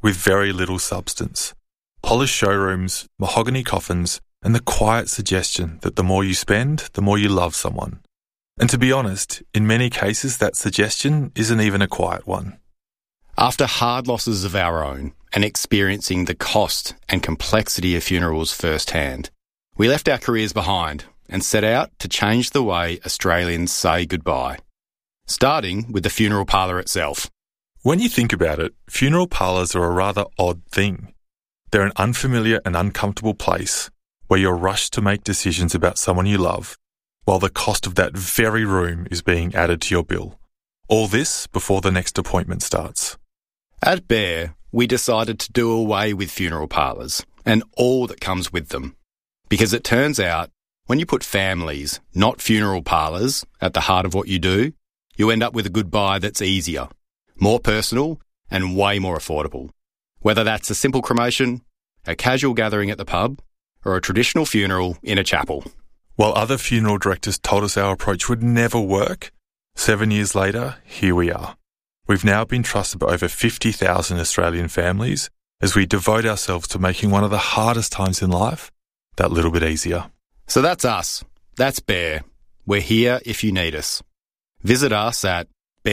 with very little substance. Polished showrooms, mahogany coffins, and the quiet suggestion that the more you spend, the more you love someone. And to be honest, in many cases that suggestion isn't even a quiet one. After hard losses of our own and experiencing the cost and complexity of funerals firsthand, we left our careers behind and set out to change the way Australians say goodbye, starting with the funeral parlour itself. When you think about it, funeral parlours are a rather odd thing. They're an unfamiliar and uncomfortable place where you're rushed to make decisions about someone you love, while the cost of that very room is being added to your bill. All this before the next appointment starts. At Bear, we decided to do away with funeral parlours and all that comes with them. Because it turns out, when you put families, not funeral parlours, at the heart of what you do, you end up with a goodbye that's easier, more personal, and way more affordable. Whether that's a simple cremation, a casual gathering at the pub, or a traditional funeral in a chapel. While other funeral directors told us our approach would never work, 7 years later, here we are. We've now been trusted by over 50,000 Australian families as we devote ourselves to making one of the hardest times in life that little bit easier. So that's us. That's Bear. We're here if you need us. Visit us at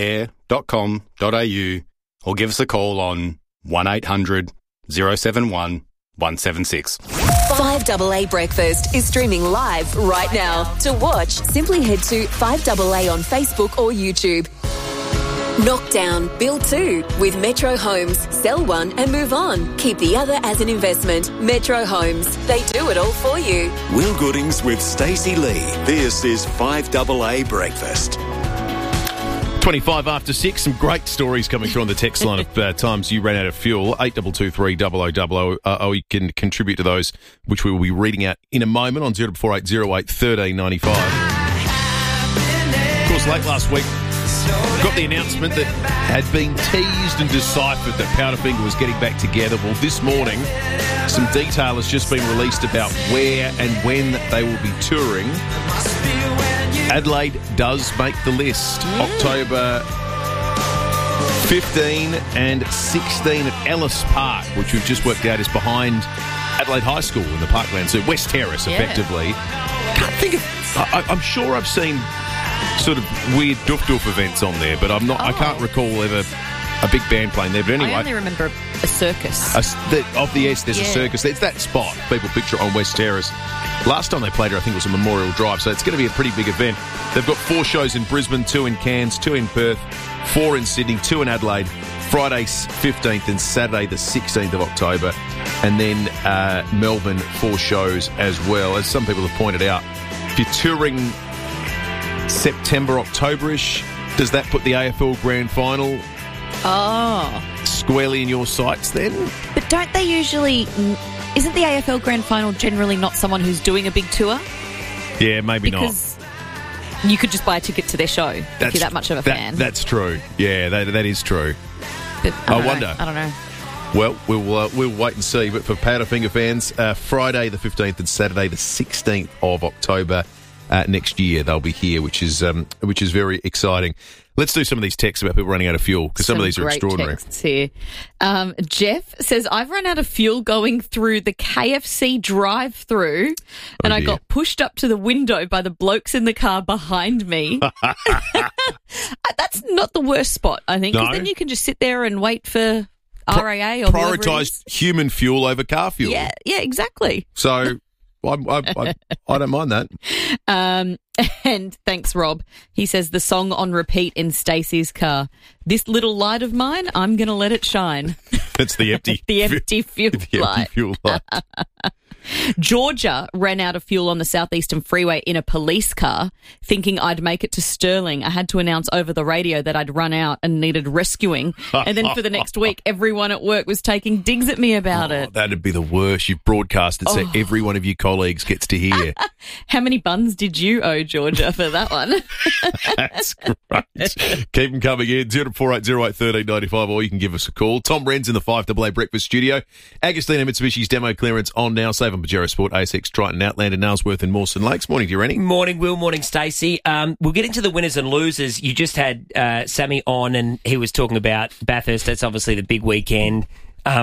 bear.com.au or give us a call on 1800 071 176. 5AA Breakfast is streaming live right now. To watch, simply head to 5AA on Facebook or YouTube. Knock down, build two with Metro Homes. Sell one and move on. Keep the other as an investment. Metro Homes. They do it all for you. Will Goodings with Stacey Lee. This is 5AA Breakfast. 25 after 6, some great stories coming through on the text line of times you ran out of fuel. 8223 0000. You can contribute to those, which we will be reading out in a moment on 0480 08 1395. Of course, late last week, got the announcement that had been teased and deciphered that Powderfinger was getting back together. Well, this morning, some detail has just been released about where and when they will be touring. Adelaide does make the list. October 15 and 16 at Ellis Park, which we've just worked out is behind Adelaide High School in the Parkland. So West Terrace, effectively. Can't think of... I'm sure I've seen sort of weird doof events on there, but I can't recall ever a big band playing there. But anyway, I only remember a circus. There's a circus. It's that spot. People picture it on West Terrace. Last time they played here, I think it was a Memorial Drive, so it's going to be a pretty big event. They've got 4 shows in Brisbane, 2 in Cairns, 2 in Perth, 4 in Sydney, 2 in Adelaide, Friday 15th and Saturday the 16th of October, and then Melbourne 4 shows as well. As some people have pointed out, if you're touring September, October-ish, does that put the AFL Grand Final squarely in your sights then? But don't they usually... Isn't the AFL Grand Final generally not someone who's doing a big tour? Yeah, maybe because you could just buy a ticket to their show if you're that much of a fan. That's true. Yeah, that is true. But I wonder. I don't know. Well, we'll wait and see. But for Powderfinger fans, Friday the 15th and Saturday the 16th of October next year, they'll be here, which is very exciting. Let's do some of these texts about people running out of fuel, because some of these are extraordinary. Texts here. Jeff says, I've run out of fuel going through the KFC drive-through, and I got pushed up to the window by the blokes in the car behind me. That's not the worst spot, I think, because then you can just sit there and wait for RAA or prioritise human fuel over car fuel. Yeah, exactly. So... I don't mind that. And thanks, Rob. He says the song on repeat in Stacey's car. This little light of mine, I'm going to let it shine. That's the empty fuel light. Georgia ran out of fuel on the southeastern freeway in a police car, thinking I'd make it to Stirling. I had to announce over the radio that I'd run out and needed rescuing. And then for the next week, everyone at work was taking digs at me about it. That'd be the worst. You've broadcasted so every one of your colleagues gets to hear. How many buns did you owe Georgia for that one? That's great. Keep them coming in. 0480 1395, or you can give us a call. Tom Wren's in the 5AA Breakfast studio. Agostina Mitsubishi's demo clearance on now. Save on Pajero Sport, ASX, Triton, Outlander, Nailsworth and Mawson Lakes. Morning to you, Rennie. Morning, Will. Morning, Stacey. We'll get into the winners and losers. You just had Sammy on and he was talking about Bathurst. That's obviously the big weekend.